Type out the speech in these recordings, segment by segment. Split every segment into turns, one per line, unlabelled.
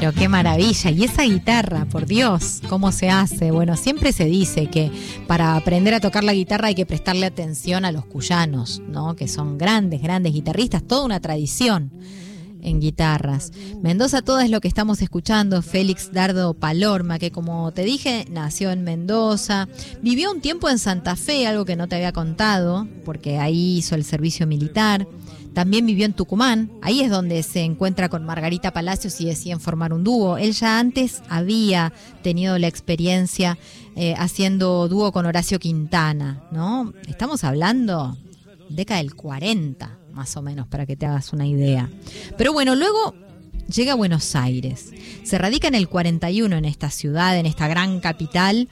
Pero qué maravilla. Y esa guitarra, por Dios, ¿cómo se hace? Bueno, siempre se dice que para aprender a tocar la guitarra hay que prestarle atención a los cuyanos, ¿no? Que son grandes, grandes guitarristas, toda una tradición en guitarras. Mendoza Toda es lo que estamos escuchando. Félix Dardo Palorma, que como te dije, nació en Mendoza, vivió un tiempo en Santa Fe, algo que no te había contado, porque ahí hizo el servicio militar. También vivió en Tucumán, ahí es donde se encuentra con Margarita Palacios y deciden formar un dúo. Él ya antes había tenido la experiencia haciendo dúo con Horacio Quintana, ¿no? Estamos hablando década del 40, más o menos, para que te hagas una idea. Pero bueno, luego llega a Buenos Aires. Se radica en el 41 en esta ciudad, en esta gran capital.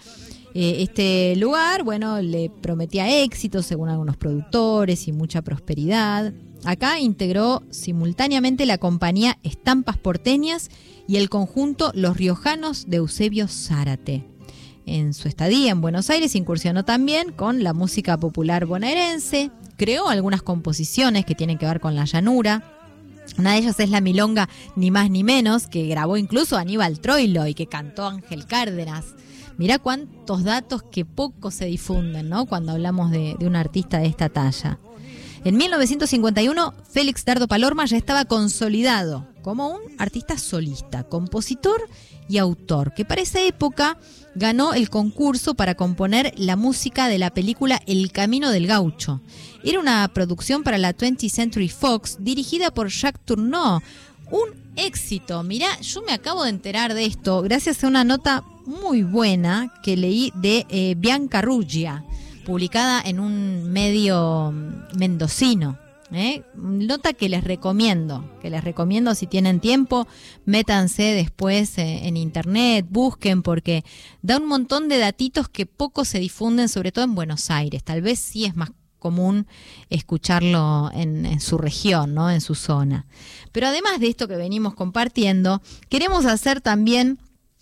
Este lugar, bueno, le prometía éxito según algunos productores y mucha prosperidad. Acá integró simultáneamente la compañía Estampas Porteñas y el conjunto Los Riojanos de Eusebio Zárate. En su estadía en Buenos Aires incursionó también con la música popular bonaerense, creó algunas composiciones que tienen que ver con la llanura. Una de ellas es la milonga Ni Más Ni Menos, que grabó incluso Aníbal Troilo y que cantó Ángel Cárdenas. Mirá cuántos datos que poco se difunden, ¿no?, cuando hablamos de un artista de esta talla. En 1951, Félix Dardo Palorma ya estaba consolidado como un artista solista, compositor y autor, que para esa época ganó el concurso para componer la música de la película El Camino del Gaucho. Era una producción para la 20th Century Fox dirigida por Jacques Tourneur. Un éxito. Mirá, yo me acabo de enterar de esto gracias a una nota muy buena que leí de Bianca Ruggia, publicada en un medio mendocino. Nota que les recomiendo si tienen tiempo, métanse después en internet, busquen, porque da un montón de datitos que poco se difunden, sobre todo en Buenos Aires. Tal vez sí es más común escucharlo en su región, ¿no?, en su zona. Pero además de esto que venimos compartiendo, queremos hacer también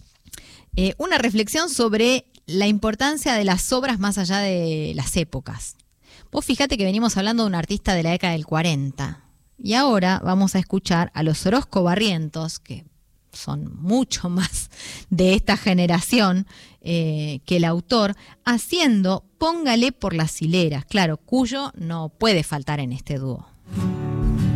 una reflexión sobre la importancia de las obras más allá de las épocas. Vos fíjate que venimos hablando de un artista de la década del 40 y ahora vamos a escuchar a los Orozco Barrientos, que son mucho más de esta generación que el autor, haciendo Póngale por las hileras, claro, Cuyo no puede faltar en este dúo.